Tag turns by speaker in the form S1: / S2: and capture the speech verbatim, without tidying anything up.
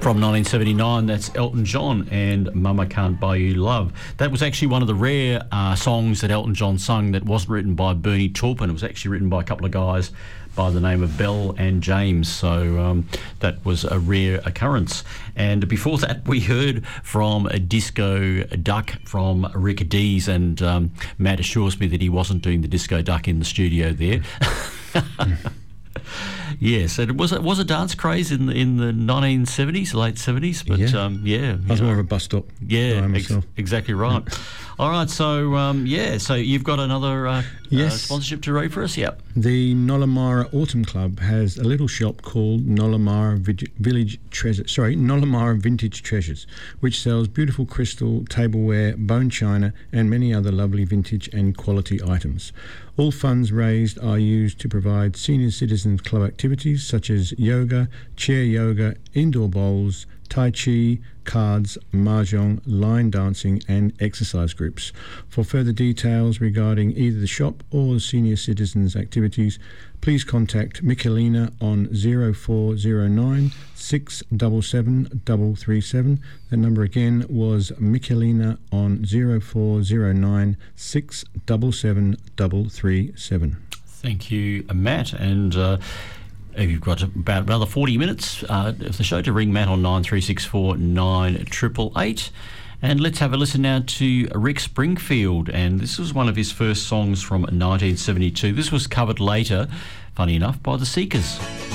S1: From nineteen seventy-nine, that's Elton John and Mama Can't Buy You Love. That was actually one of the rare uh, songs that Elton John sung that wasn't written by Bernie Taupin. It was actually written by a couple of guys by the name of Bell and James. So um, that was a rare occurrence. And before that, we heard from a Disco Duck from Rick Dees, and um, Matt assures me that he wasn't doing the Disco Duck in the studio there. Yes, and it was it was a dance craze in the, in the nineteen seventies, late seventies, but
S2: yeah,
S1: um, yeah
S2: I was
S1: know.
S2: more of a bus stop.
S1: Yeah, ex- exactly right. Yeah. All right, so um, yeah, so you've got another uh,
S2: yes.
S1: uh, sponsorship to read for us, yeah.
S2: The Nollamara Autumn Club has a little shop called Nollamara Vig- Village Treasure. Sorry, Nollamara Vintage Treasures, which sells beautiful crystal, tableware, bone china, and many other lovely vintage and quality items. All funds raised are used to provide senior citizens club activities such as yoga, chair yoga, indoor bowls, tai chi, cards, mahjong, line dancing and exercise groups. For further details regarding either the shop or the senior citizens activities, please contact Michelina on zero four zero nine, six seven seven, three three seven. The number again was Michelina on zero four zero nine, six seven seven, three three seven.
S1: Thank you, Matt. And uh, you've got about another forty minutes uh, of the show to ring Matt on nine three six four nine eight eight eight. And let's have a listen now to Rick Springfield. And this was one of his first songs from nineteen seventy-two. This was covered later, funny enough, by the Seekers.